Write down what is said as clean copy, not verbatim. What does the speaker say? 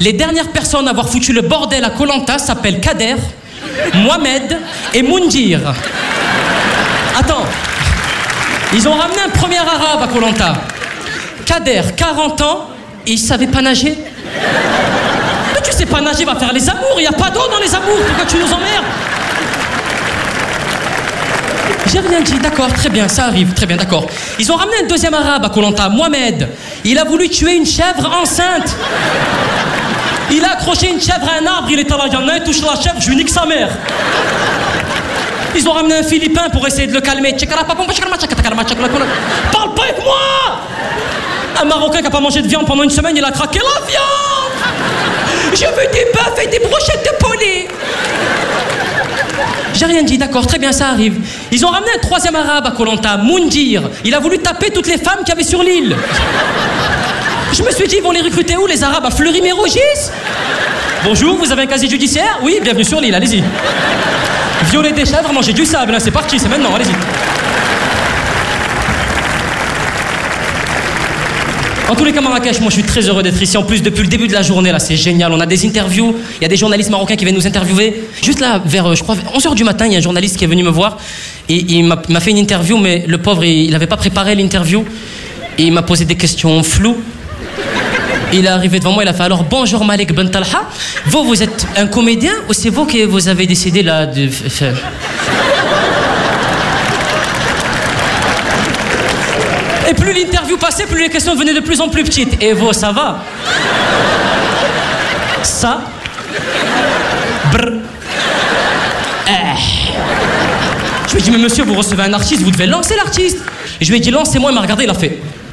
Les dernières personnes à avoir foutu le bordel à Koh Lanta s'appellent Kader, Mohamed et Moundir. Attends, ils ont ramené un premier arabe à Koh Lanta. Kader, 40 ans, et il savait pas nager. Mais tu sais pas nager, va faire les amours, il y a pas d'eau dans les amours, pourquoi tu nous emmerdes? J'ai rien dit, d'accord, très bien, ça arrive, très bien, d'accord. Ils ont ramené un deuxième arabe à Koh Lanta, Mohamed. Il a voulu tuer une chèvre enceinte. Il a accroché une chèvre à un arbre, il est à la il touche la chèvre, je lui nique sa mère. Ils ont ramené un Philippin pour essayer de le calmer. Parle pas avec moi! Un Marocain qui a pas mangé de viande pendant une semaine, il a craqué la viande! Je veux des bœufs et des brochettes de poulet! J'ai rien dit, d'accord, très bien, ça arrive. Ils ont ramené un troisième arabe à Koh Lanta, Moundir. Il a voulu taper toutes les femmes qu'il y avait sur l'île. Je me suis dit, ils vont les recruter où, les arabes? À Fleury-Mérogis? Bonjour, vous avez un casier judiciaire? Oui, bienvenue sur l'île, allez-y. Violer des chèvres, manger du sable, là, c'est parti, c'est maintenant, allez-y. En tous les cas, Marrakech, moi je suis très heureux d'être ici. En plus, depuis le début de la journée, là, c'est génial. On a des interviews. Il y a des journalistes marocains qui viennent nous interviewer. Juste là, vers, je crois, 11h du matin, il y a un journaliste qui est venu me voir. Et il m'a fait une interview, mais le pauvre, il n'avait pas préparé l'interview. Et il m'a posé des questions floues. Il est arrivé devant moi, il a fait alors bonjour Malik Ben Talha. Vous êtes un comédien ou c'est vous qui vous avez décidé là de faire. Et plus l'interview passait, plus les questions devenaient de plus en plus petites. Et vous, ça va? Ça? Brr. Je lui ai dit, mais monsieur, vous recevez un artiste, vous devez lancer l'artiste. Et je lui ai dit, lancez-moi, il m'a regardé, il a fait.